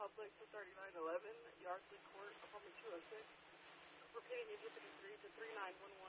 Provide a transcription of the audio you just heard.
Public to 3911, Yardley Court, apartment 206. Repeating, you get the degree to 3911.